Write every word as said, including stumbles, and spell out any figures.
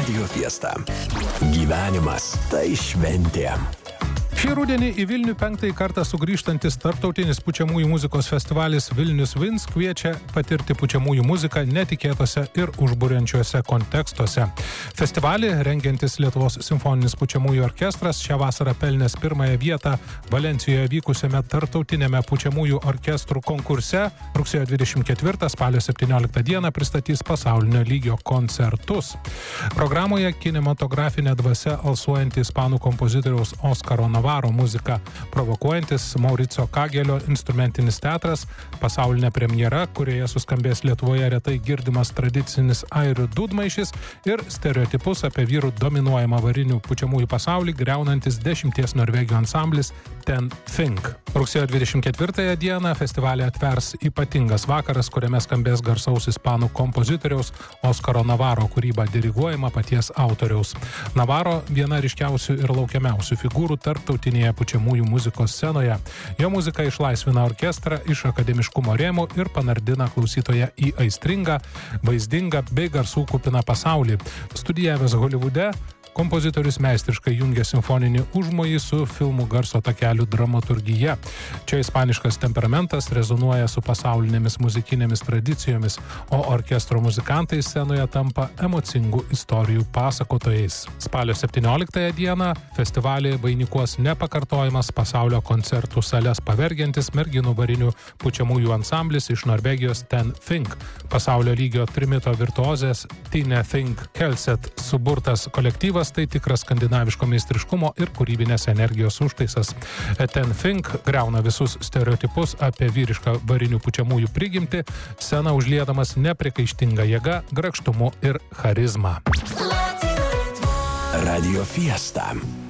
Radio Fiesta. Gyvenimas tai šventė. Šį rudenį į Vilnių penktąjį kartą sugrįžtantis tarptautinis pučiamųjų muzikos festivalis Vilnius Winds kviečia patirti pučiamųjų muziką netikėtose ir užburiančiuose kontekstuose. Festivalį rengiantis Lietuvos simfoninis pučiamųjų orkestras šią vasarą pelnęs pirmąją vietą Valencijoje vykusiame tarptautinėme pučiamųjų orkestrų konkurse rugsėjo dvidešimt ketvirtą spalio septynioliktą dieną pristatys pasaulinio lygio koncertus. Programoje kinematografinė dvasia alsuojanti ispanų kompozitoriaus Oskaro Navaro muzika, provokuojantis Mauricio Kagelio instrumentinis teatras, pasaulinė premjera, kurioje suskambės Lietuvoje retai girdimas tradicinis airių dūdmaišis ir stereotipus apie vyrų dominuojamą varinių pučiamųjų pasaulį griaunantis dešimties Norvegijų ansamblis Ten Think. Rugsėjo dvidešimt ketvirtąją dieną festivalį atvers ypatingas vakaras, kuriame skambės garsaus ispanų kompozitoriaus Oskaro Navaro kūryba diriguojama paties autoriaus. Navaro viena ryškiausių ir laukiamiausių figūrų tarptautinėje pučiamųjų muzikos scenoje. Jo muzika išlaisvina orkestrą iš akademiškumo rėmų ir panardina klausytoją į aistringą, vaizdingą bei garsų kupiną pasaulį. Studijavęs Holivude, kompozitorius meistriškai jungia simfoninį užmojį su filmų garso takelių dramaturgija. Čia ispaniškas temperamentas rezonuoja su pasaulinėmis muzikinėmis tradicijomis, o orkestro muzikantai scenoje tampa emocingų istorijų pasakotojais. Spalio septynioliktąją dieną festivalį vainikuos nepakartojamas pasaulio koncertų sales pavergiantis merginų varinių pučiamųjų ansamblis iš Norvegijos Ten Think. Pasaulio lygio trimito virtuozės Tine Think Kelset suburtas kolektyvas tai tikras skandinaviško meistriškumo ir kūrybinės energijos užtaisas. Ten Think griauna visus stereotipus apie vyrišką varinių pučiamųjų prigimtį, sceną užliedamas nepriekaištinga jėga, grakštumu ir charizma. Radio Fiesta.